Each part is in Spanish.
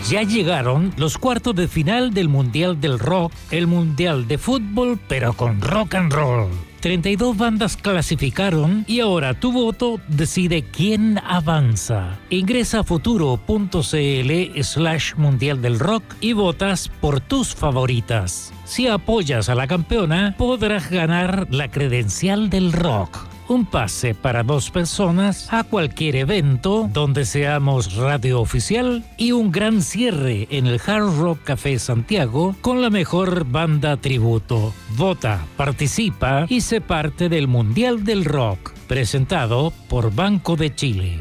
Ya llegaron los cuartos de final del Mundial del Rock, el Mundial de Fútbol, pero con rock and roll. 32 bandas clasificaron y ahora tu voto decide quién avanza. Ingresa a futuro.cl/Mundial del Rock y votas por tus favoritas. Si apoyas a la campeona, podrás ganar la credencial del rock. Un pase para 2 personas a cualquier evento donde seamos radio oficial y un gran cierre en el Hard Rock Café Santiago con la mejor banda tributo. Vota, participa y sé parte del Mundial del Rock, presentado por Banco de Chile.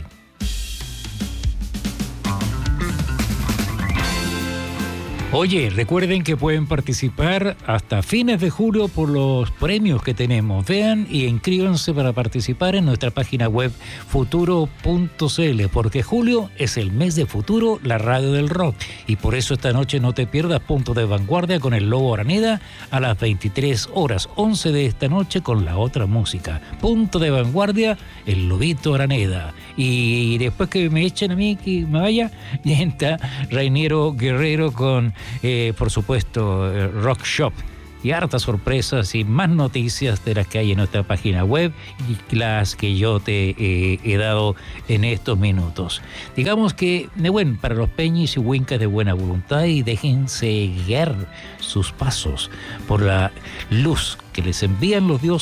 Oye, recuerden que pueden participar hasta fines de julio por los premios que tenemos. Vean y inscríbanse para participar en nuestra página web futuro.cl, porque julio es el mes de Futuro, la radio del rock. Y por eso esta noche no te pierdas Punto de Vanguardia con el Lobo Araneda a las 23 horas 11 de esta noche con la otra música. Punto de Vanguardia, el Lobito Araneda. Y después que me echen a mí, que me vaya, ya está Rainiero Guerrero con... por supuesto, Rock Shop y hartas sorpresas y más noticias de las que hay en nuestra página web y las que yo te he dado en estos minutos. Digamos que, para los peñis y huincas de buena voluntad, y déjense guiar sus pasos por la luz que les envían los dioses